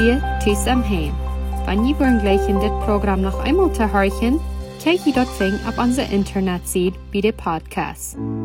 wir Tschüss am Heim. Wenn ihr wollen gleich in das Programm noch einmal zu horchen, kijk je dort auf unserer Internetseite bei der Podcast.